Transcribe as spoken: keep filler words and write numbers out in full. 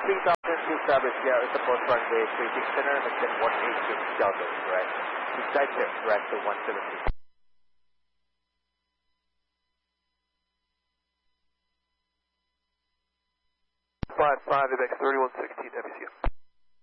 three thousand two establish, yeah, it's approach runway three six center, and then one eight six Delta, correct? Besides it, correct, the one seven six. five five, X thirty-one sixteen W C M.